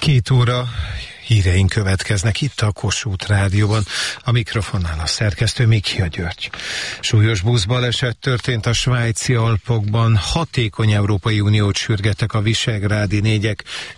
2 óra híreink következnek itt a Kossuth Rádióban. A mikrofonnál a szerkesztő Mikja György. Súlyos buszbaleset történt a svájci Alpokban. Hatékony Európai Uniót sürgettek a visegrádi négyek.